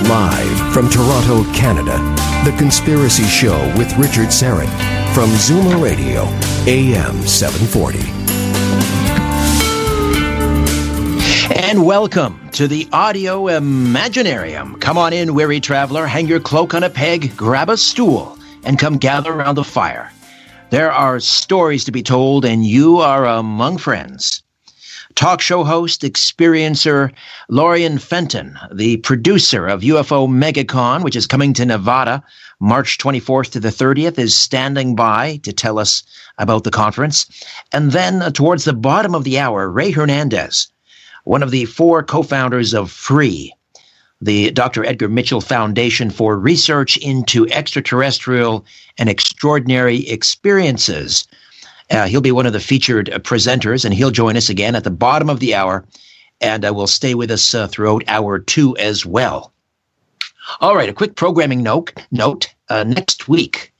Live from Toronto, Canada, The Conspiracy Show with Richard Syrett from Zoomer Radio, AM 740. And welcome to the Audio Imaginarium. Come on in, weary traveler, hang your cloak on a peg, grab a stool, and come gather around the fire. There are stories to be told, and you are among friends. Talk show host, experiencer Lorien Fenton, the producer of UFO MegaCon, which is coming to Nevada March 24th to the 30th, is standing by to tell us about the conference. And then towards the bottom of the hour, Ray Hernandez, one of the four co-founders of FREE, the Dr. Edgar Mitchell Foundation for Research into Extraterrestrial and Extraordinary Experiences. He'll be one of the featured presenters, and he'll join us again at the bottom of the hour, and will stay with us throughout hour two as well. All right, a quick programming note. Next week,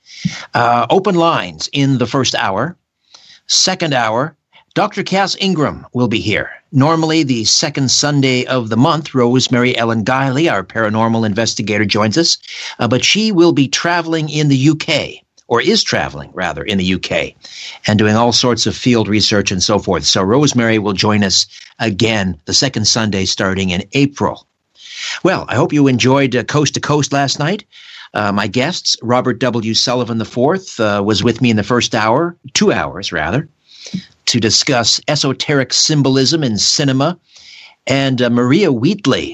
open lines in the first hour. Second hour, Dr. Cass Ingram will be here. Normally, the second Sunday of the month, Rosemary Ellen Guiley, our paranormal investigator, joins us, but she will be traveling in the UK. Or is traveling, rather, in the UK, and doing all sorts of field research and so forth. So Rosemary will join us again the second Sunday starting in April. Well, I hope you enjoyed Coast to Coast last night. My guests, Robert W. Sullivan IV, was with me in the first hour, 2 hours rather, to discuss esoteric symbolism in cinema, and Maria Wheatley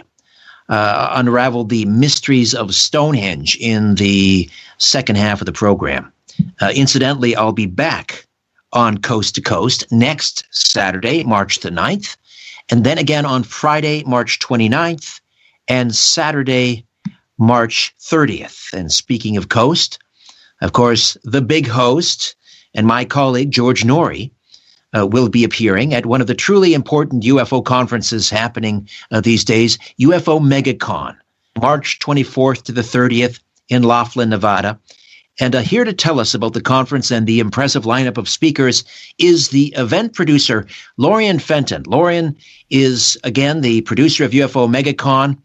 unraveled the mysteries of Stonehenge in the second half of the program. Incidentally, I'll be back on Coast to Coast next Saturday, March the 9th, and then again on Friday, March 29th, and Saturday, March 30th. And speaking of Coast, of course, the big host and my colleague, George Norrie, will be appearing at one of the truly important UFO conferences happening these days, UFO MegaCon, March 24th to the 30th in Laughlin, Nevada. And here to tell us about the conference and the impressive lineup of speakers is the event producer, Lorien Fenton. Lorien is, again, the producer of UFO MegaCon,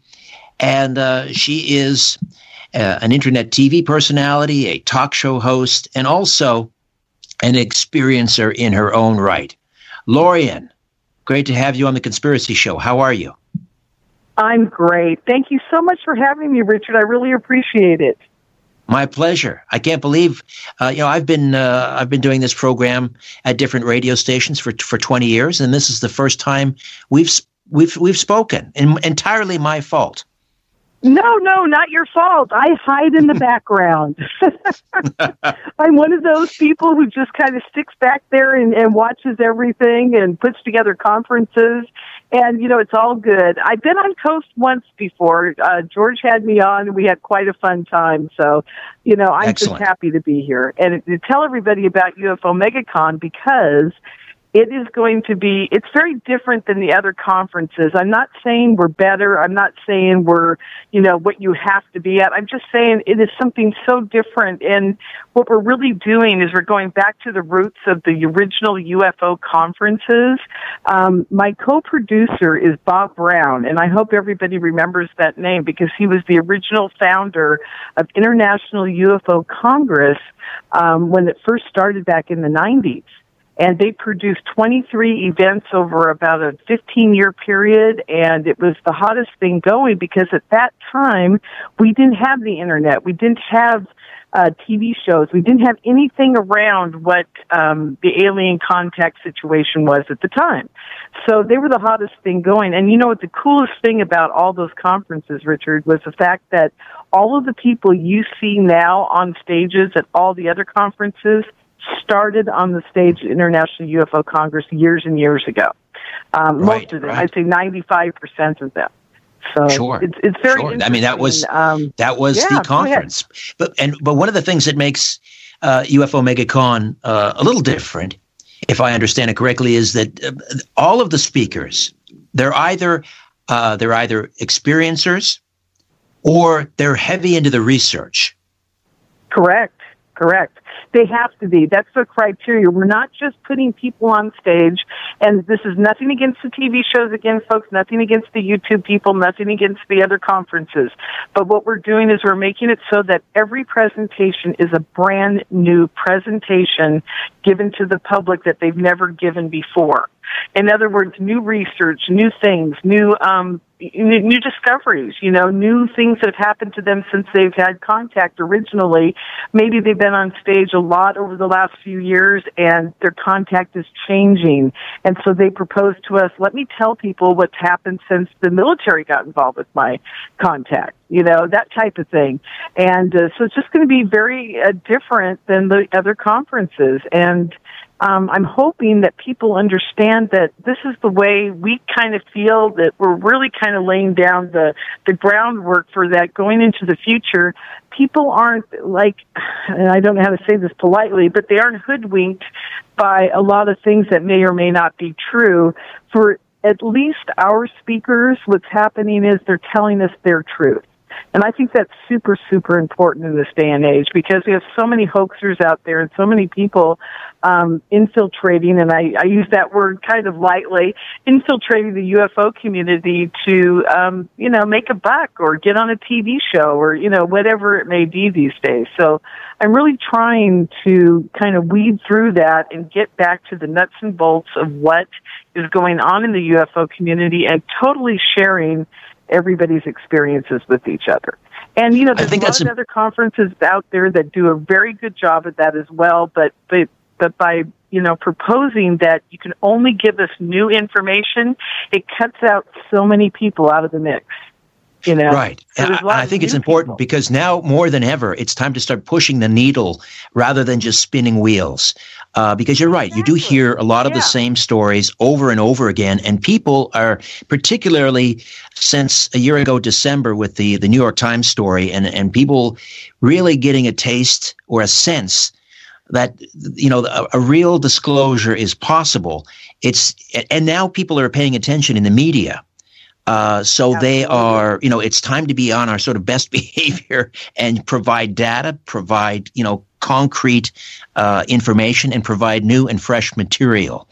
and she is an internet TV personality, a talk show host, and also an experiencer in her own right. Lorien, great to have you on The Conspiracy Show. How are you? I'm great. Thank you so much for having me, Richard. I really appreciate it. My pleasure. I can't believe, I've been doing this program at different radio stations for 20 years, and this is the first time we've spoken. Entirely my fault. No, not your fault. I hide in the background. I'm one of those people who just kind of sticks back there and watches everything and puts together conferences. And, it's all good. I've been on Coast once before. George had me on, and we had quite a fun time. So, I'm Excellent. just happy to be here. And to tell everybody about UFO MegaCon, because it is going to be, it's very different than the other conferences. I'm not saying we're better. I'm not saying we're, what you have to be at. I'm just saying it is something so different. And what we're really doing is we're going back to the roots of the original UFO conferences. My co-producer is Bob Brown, and I hope everybody remembers that name because he was the original founder of International UFO Congress when it first started back in the 90s. And they produced 23 events over about a 15-year period, and it was the hottest thing going because at that time, we didn't have the Internet. We didn't have TV shows. We didn't have anything around what the alien contact situation was at the time. So they were the hottest thing going. And what the coolest thing about all those conferences, Richard, was the fact that all of the people you see now on stages at all the other conferences started on the stage at International UFO Congress years and years ago. Most of them, I'd say 95% of them. So sure. It's very interesting. I mean, that was the conference. But one of the things that makes UFO MegaCon a little different, if I understand it correctly, is that all of the speakers, they're either experiencers or they're heavy into the research. Correct. They have to be. That's the criteria. We're not just putting people on stage, and this is nothing against the TV shows, again, folks, nothing against the YouTube people, nothing against the other conferences. But what we're doing is we're making it so that every presentation is a brand new presentation given to the public that they've never given before. In other words, new research, new things, new discoveries, new things that have happened to them since they've had contact originally. Maybe they've been on stage a lot over the last few years and their contact is changing. And so they propose to us, let me tell people what's happened since the military got involved with my contact, that type of thing. And so it's just going to be very different than the other conferences. And I'm hoping that people understand that this is the way we kind of feel, that we're really kind of laying down the groundwork for that going into the future. People aren't and I don't know how to say this politely, but they aren't hoodwinked by a lot of things that may or may not be true. For at least our speakers, what's happening is they're telling us their truth. And I think that's super, super important in this day and age because we have so many hoaxers out there and so many people infiltrating, and I use that word kind of lightly, infiltrating the UFO community to, make a buck or get on a TV show or, whatever it may be these days. So I'm really trying to kind of weed through that and get back to the nuts and bolts of what is going on in the UFO community and totally sharing everybody's experiences with each other. And, there's a lot of other conferences out there that do a very good job at that as well, but by, proposing that you can only give us new information, it cuts out so many people out of the mix. Right. So I think it's important because now more than ever, it's time to start pushing the needle rather than just spinning wheels. Because you're right. You do hear a lot of the same stories over and over again. And people are, particularly since a year ago, December, with the New York Times story and people really getting a taste or a sense that, a real disclosure is possible. And now people are paying attention in the media. So they are, it's time to be on our sort of best behavior and provide data, provide, concrete information and provide new and fresh material.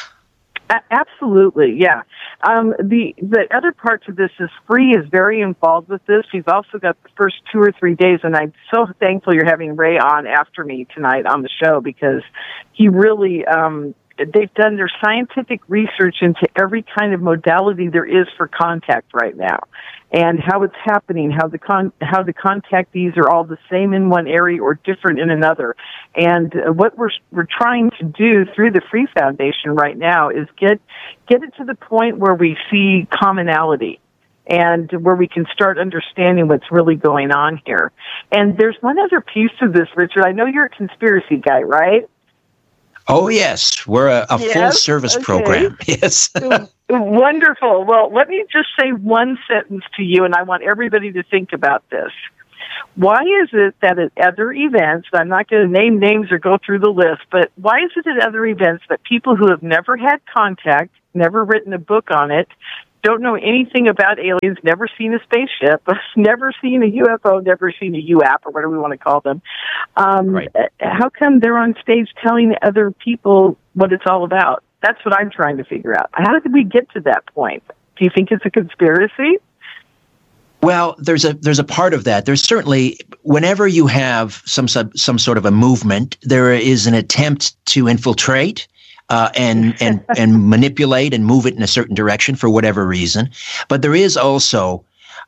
Absolutely, yeah. The other part to this is Free is very involved with this. He's also got the first 2 or 3 days, and I'm so thankful you're having Ray on after me tonight on the show because he really they've done their scientific research into every kind of modality there is for contact right now, and how it's happening, how the contactees are all the same in one area or different in another. And what we're trying to do through the Free Foundation right now is get it to the point where we see commonality and where we can start understanding what's really going on here. And there's one other piece to this, Richard. I know you're a conspiracy guy, right? Oh, yes. We're a full-service program. Yes. Wonderful. Well, let me just say one sentence to you, and I want everybody to think about this. Why is it that at other events, I'm not going to name names or go through the list, but why is it at other events that people who have never had contact, never written a book on it, don't know anything about aliens, never seen a spaceship, never seen a UFO, never seen a UAP, or whatever we want to call them. Right. How come they're on stage telling other people what it's all about? That's what I'm trying to figure out. How did we get to that point? Do you think it's a conspiracy? Well, there's a part of that. There's certainly, whenever you have some sort of a movement, there is an attempt to infiltrate. And manipulate and move it in a certain direction for whatever reason. But there is also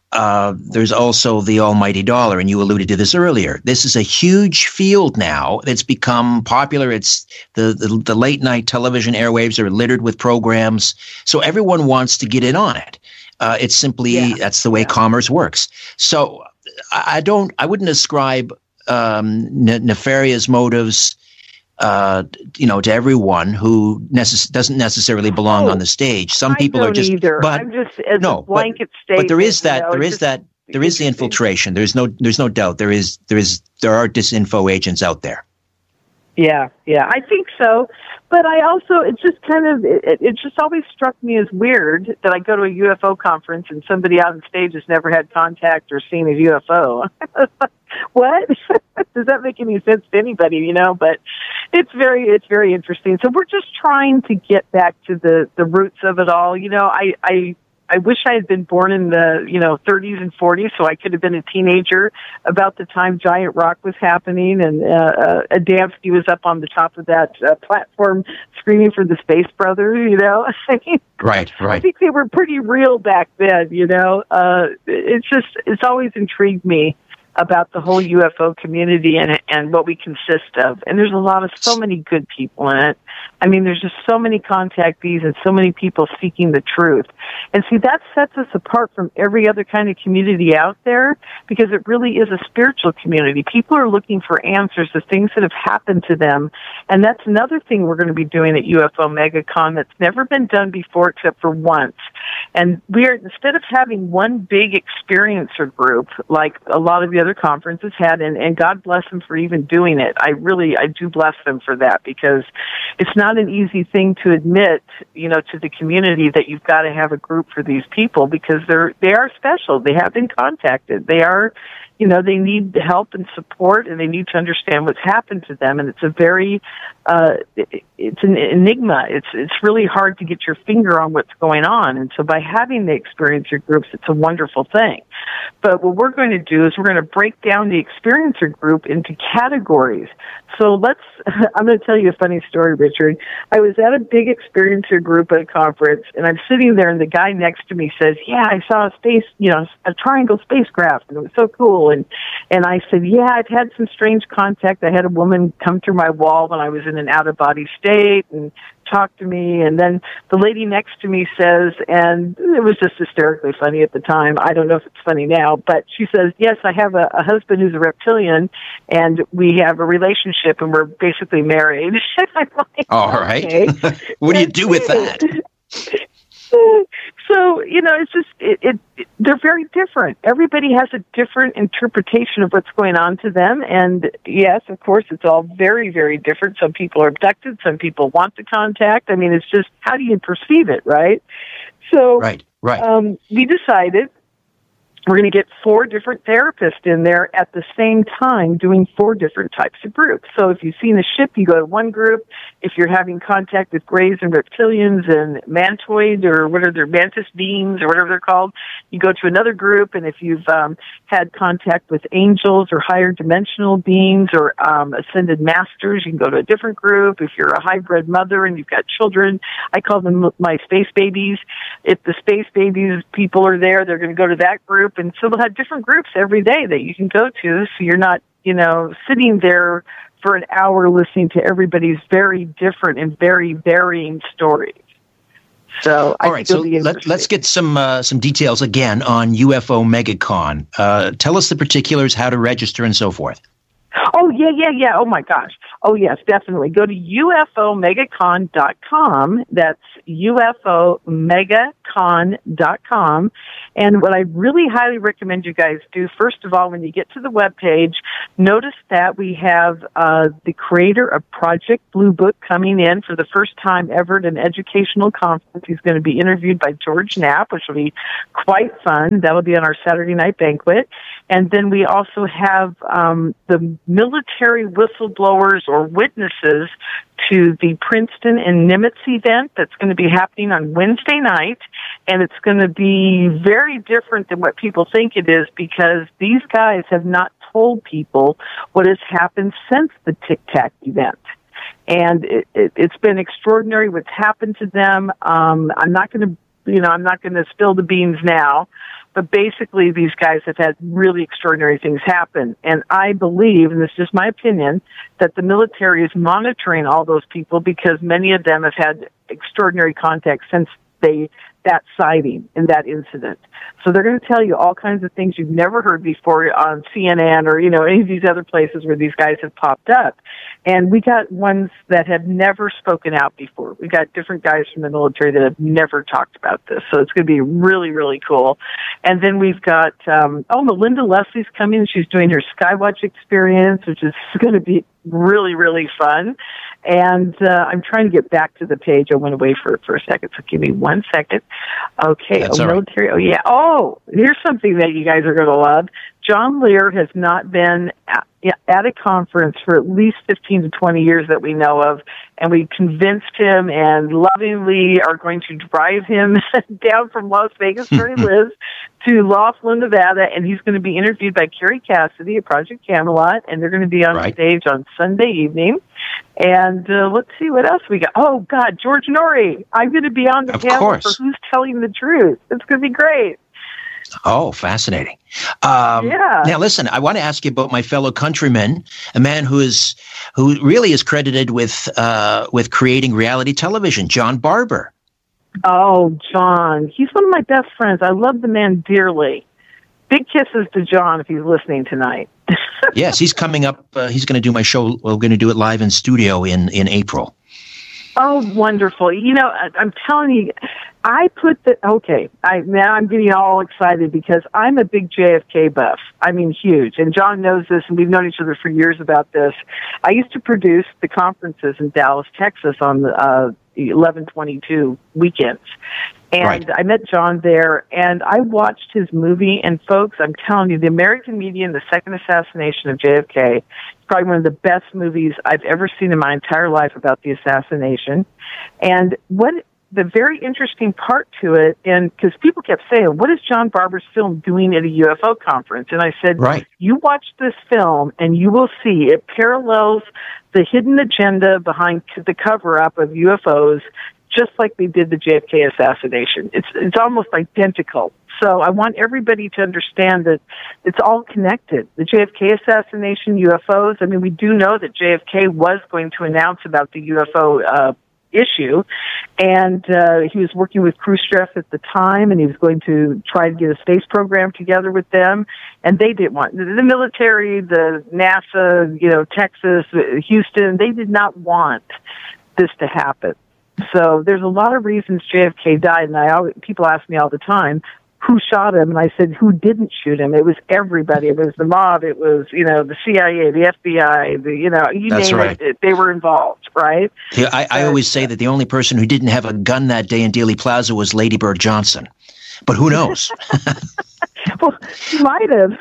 the almighty dollar, and you alluded to this earlier. This is a huge field now that's become popular. It's the late night television airwaves are littered with programs, so everyone wants to get in on it. It's simply that's the way commerce works. So I wouldn't ascribe nefarious motives to everyone who doesn't necessarily belong on the stage. Some people are just, either. But I'm just as a blanket statement. But there is the infiltration. There's no doubt. There are disinfo agents out there. Yeah, I think so. But I also, it just always struck me as weird that I go to a UFO conference and somebody out on stage has never had contact or seen a UFO. What? does that make any sense to anybody, you know? But it's very interesting. So we're just trying to get back to the roots of it all. You know, I wish I had been born in the, 30s and 40s, so I could have been a teenager about the time Giant Rock was happening, and Adamski was up on the top of that platform screaming for the Space Brothers, you know? Right. I think they were pretty real back then, you know? It's always intrigued me about the whole UFO community and what we consist of. And there's so many good people in it. I mean, there's just so many contactees and so many people seeking the truth. And see, that sets us apart from every other kind of community out there, because it really is a spiritual community. People are looking for answers to things that have happened to them. And that's another thing we're going to be doing at UFO MegaCon that's never been done before except for once. And instead of having one big experiencer group like a lot of the other conferences had, and God bless them for even doing it. I do bless them for that, because it's not an easy thing to admit, to the community that you've got to have a group for these people, because they are special. They have been contacted. They are, they need help and support, and they need to understand what's happened to them. And it's a very, it's an enigma. It's really hard to get your finger on what's going on. And so by having the experiencer groups, it's a wonderful thing. But what we're going to do is we're going to break down the experiencer group into categories. So I'm going to tell you a funny story, Richard. I was at a big experiencer group at a conference, and I'm sitting there, and the guy next to me says, yeah, I saw a triangle spacecraft, and it was so cool. And I said, yeah, I've had some strange contact. I had a woman come through my wall when I was in an out-of-body state and talk to me. And then the lady next to me says, and it was just hysterically funny at the time, I don't know if it's funny now, but she says, yes, I have a husband who's a reptilian, and we have a relationship, and we're basically married. I'm like, all right. Okay. What do you do with that? So, it's just, they're very different. Everybody has a different interpretation of what's going on to them. And yes, of course, it's all very, very different. Some people are abducted. Some people want the contact. I mean, it's just, how do you perceive it, right? So, right. We decided we're going to get 4 different therapists in there at the same time doing 4 different types of groups. So if you've seen a ship, you go to one group. If you're having contact with grays and reptilians and mantoid, or what are their mantis beings or whatever they're called, you go to another group. And if you've had contact with angels or higher dimensional beings or ascended masters, you can go to a different group. If you're a hybrid mother and you've got children, I call them my space babies. If the space babies people are there, they're going to go to that group. And so they'll have different groups every day that you can go to, so you're not, sitting there for an hour listening to everybody's very different and very varying stories. So, all right. So let's get some details again on UFO MegaCon. Tell us the particulars, how to register, and so forth. Oh, yeah. Oh, my gosh. Oh, yes, definitely. Go to UFOMegaCon.com. That's UFOMegaCon.com. And what I really highly recommend you guys do, first of all, when you get to the webpage, notice that we have the creator of Project Blue Book coming in for the first time ever at an educational conference. He's going to be interviewed by George Knapp, which will be quite fun. That'll be on our Saturday night banquet. And then we also have the military whistleblowers or witnesses to the Princeton and Nimitz event that's going to be happening on Wednesday night. And it's going to be very different than what people think it is, because these guys have not told people what has happened since the Tic Tac event. And it's been extraordinary what's happened to them. I'm not going to spill the beans now. But basically, these guys have had really extraordinary things happen. And I believe, and this is just my opinion, that the military is monitoring all those people, because many of them have had extraordinary contact since that sighting and that incident. So they're going to tell you all kinds of things you've never heard before on CNN or, any of these other places where these guys have popped up. And we got ones that have never spoken out before. We got different guys from the military that have never talked about this. So it's going to be really, really cool. And then we've got, Melinda Leslie's coming. She's doing her Skywatch experience, which is going to be really, really fun. And I'm trying to get back to the page. I went away for a second, so give me 1 second. Okay, That's military. Right. Oh, yeah. Oh, here's something that you guys are going to love. John Lear has not been at a conference for at least 15 to 20 years that we know of, and we convinced him and lovingly are going to drive him down from Las Vegas, where he lives, to Laughlin, Nevada, and he's going to be interviewed by Kerry Cassidy at Project Camelot, and they're going to be on stage on Sunday evening. And let's see what else we got. Oh, God, George Norrie. I'm going to be on the panel for Who's Telling the Truth. It's going to be great. Oh, fascinating. Now, listen, I want to ask you about my fellow countryman, a man who really is credited with creating reality television, John Barber. Oh, John. He's one of my best friends. I love the man dearly. Big kisses to John if he's listening tonight. Yes, he's coming up. He's going to do my show. We're going to do it live in studio in April. Oh, wonderful. You know, I'm telling you, now I'm getting all excited because I'm a big JFK buff. I mean, huge. And John knows this, and we've known each other for years about this. I used to produce the conferences in Dallas, Texas on the 11/22 weekends. And I met John there, and I watched his movie. And folks, I'm telling you, the American Media and the Second Assassination of JFK is probably one of the best movies I've ever seen in my entire life about the assassination. And the very interesting part to it, and because people kept saying, what is John Barber's film doing at a UFO conference? And I said, you watch this film and you will see it parallels the hidden agenda behind the cover-up of UFOs, just like they did the JFK assassination. It's almost identical. So I want everybody to understand that it's all connected. The JFK assassination, UFOs, I mean, we do know that JFK was going to announce about the UFO issue, and he was working with Khrushchev at the time, and he was going to try to get a space program together with them, and they didn't want the military, the NASA, Texas, Houston. They did not want this to happen. So there's a lot of reasons JFK died, and people ask me all the time, who shot him? And I said, who didn't shoot him? It was everybody. It was the mob. It was, the CIA, the FBI, you name it, they were involved, right? Yeah, I always say that the only person who didn't have a gun that day in Dealey Plaza was Lady Bird Johnson. But who knows? Well, she might have.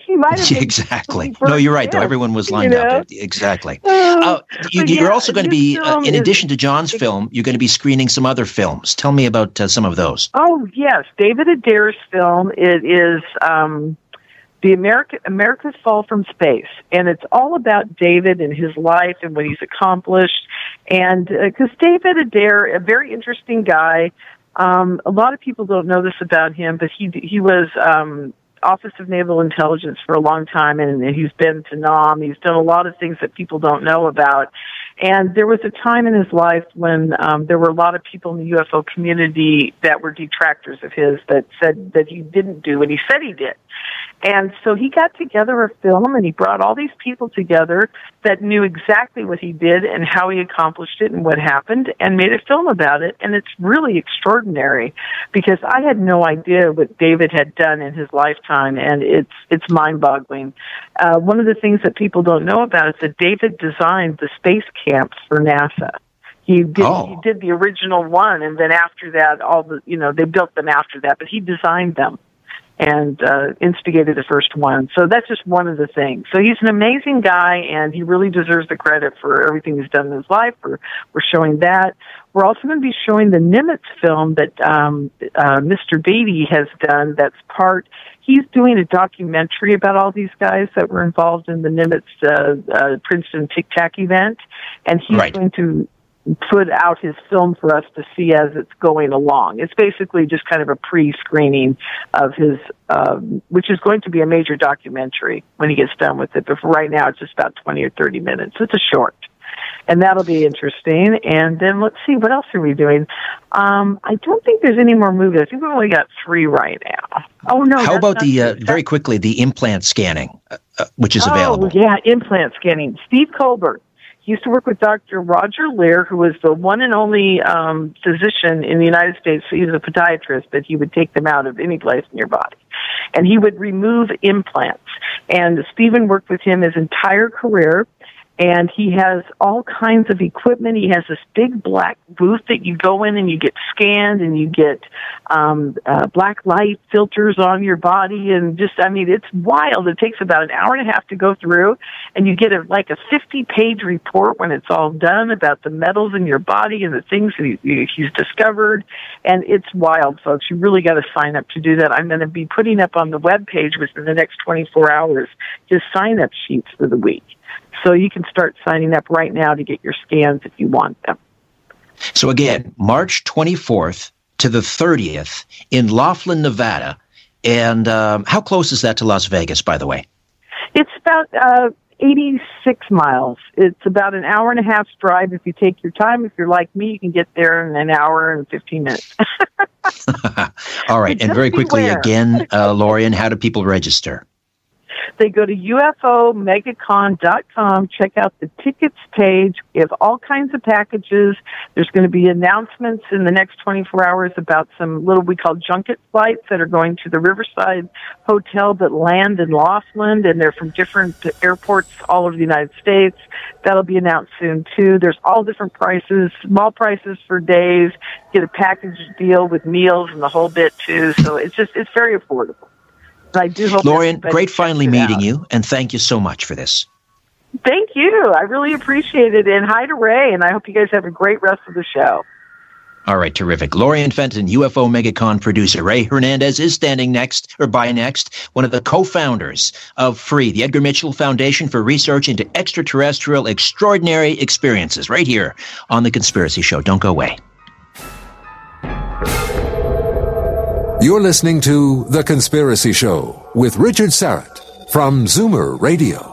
Exactly. No, you're right, though. Everyone was lined up. Exactly. You're also going to be, in addition to John's film, you're going to be screening some other films. Tell me about some of those. Oh, yes. David Adair's film. It is the America's Fall from Space. And it's all about David and his life and what he's accomplished. And because David Adair, a very interesting guy, a lot of people don't know this about him, but he was Office of Naval Intelligence for a long time, and he's been to NAM. He's done a lot of things that people don't know about. And there was a time in his life when there were a lot of people in the UFO community that were detractors of his that said that he didn't do what he said he did. And so he got together a film, and he brought all these people together that knew exactly what he did and how he accomplished it and what happened, and made a film about it. And it's really extraordinary because I had no idea what David had done in his lifetime, and it's mind-boggling. One of the things that people don't know about is that David designed the space camps for NASA. He did the original one, and then after that, they built them after that, but he designed them and instigated the first one. So that's just one of the things. So he's an amazing guy, and he really deserves the credit for everything he's done in his life. We're showing that. We're also going to be showing the Nimitz film that Mr. Beatty has done. He's doing a documentary about all these guys that were involved in the Nimitz Princeton Tic Tac event, and he's going to put out his film for us to see as it's going along. It's basically just kind of a pre-screening of his, which is going to be a major documentary when he gets done with it. But for right now, it's just about 20 or 30 minutes. It's a short. And that'll be interesting. And then let's see, what else are we doing? I don't think there's any more movies. I think we've only got 3 right now. Oh, no. How about very quickly, the implant scanning, which is available? Oh, yeah, implant scanning. Steve Colbert. He used to work with Dr. Roger Lear, who was the one and only physician in the United States. He was a podiatrist, but he would take them out of any place in your body. And he would remove implants. And Stephen worked with him his entire career. And he has all kinds of equipment. He has this big black booth that you go in and you get scanned and you get black light filters on your body. And it's wild. It takes about an hour and a half to go through. And you get a 50-page report when it's all done about the metals in your body and the things that he's discovered. And it's wild, folks. You really got to sign up to do that. I'm going to be putting up on the webpage within the next 24 hours just sign-up sheets for the week. So you can start signing up right now to get your scans if you want them. So again, March 24th to the 30th in Laughlin, Nevada. And how close is that to Las Vegas, by the way? It's about 86 miles. It's about an hour and a half's drive if you take your time. If you're like me, you can get there in an hour and 15 minutes. All right. And very quickly again, Lorian, how do people register? They go to UFOMegaCon.com, check out the tickets page. We have all kinds of packages. There's going to be announcements in the next 24 hours about some we call junket flights that are going to the Riverside Hotel that land in Laughlin, and they're from different airports all over the United States. That'll be announced soon, too. There's all different prices, small prices for days, get a package deal with meals and the whole bit, too. So it's very affordable. I do hope Lorian, great finally meeting you, and thank you so much for this. Thank you. I really appreciate it. And hi to Ray, and I hope you guys have a great rest of the show. All right, terrific. Lorian Fenton, UFO MegaCon producer. Ray Hernandez is standing next, one of the co-founders of FREE, the Edgar Mitchell Foundation for Research into Extraterrestrial Extraordinary Experiences, right here on The Conspiracy Show. Don't go away. You're listening to The Conspiracy Show with Richard Syrett from Zoomer Radio.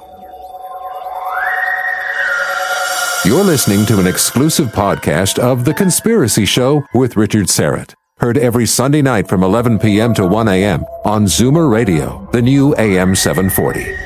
You're listening to an exclusive podcast of The Conspiracy Show with Richard Syrett. Heard every Sunday night from 11 p.m. to 1 a.m. on Zoomer Radio, the new AM 740.